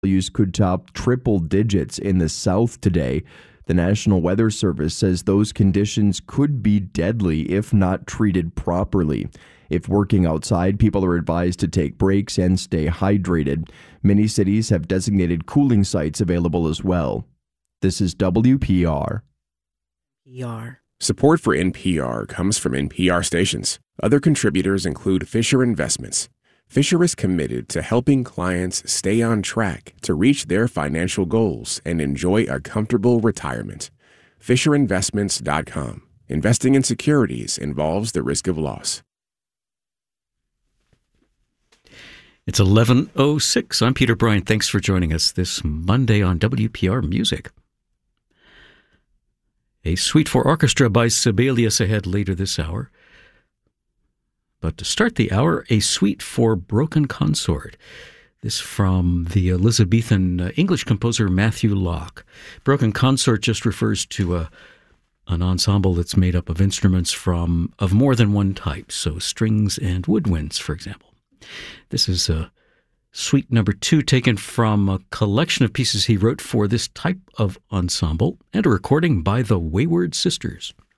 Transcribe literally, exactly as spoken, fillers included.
Values could top triple digits in the south today. The National Weather Service says those conditions could be deadly if not treated properly. If working outside, people are advised to take breaks and stay hydrated. Many cities have designated cooling sites available as well. This is W P R. P R. Support for N P R comes from N P R stations. Other contributors include Fisher Investments. Fisher is committed to helping clients stay on track to reach their financial goals and enjoy a comfortable retirement. Fisher Investments dot com. Investing in securities involves the risk of loss. It's eleven oh six. I'm Peter Bryant. Thanks for joining us this Monday on W P R Music. A suite for orchestra by Sibelius ahead later this hour. But to start the hour, a suite for broken consort. This from the Elizabethan uh, English composer Matthew Locke. Broken consort just refers to a, an ensemble that's made up of instruments from of more than one type, so strings and woodwinds, for example. This is a suite number two taken from a collection of pieces he wrote for this type of ensemble and a recording by the Wayward Sisters.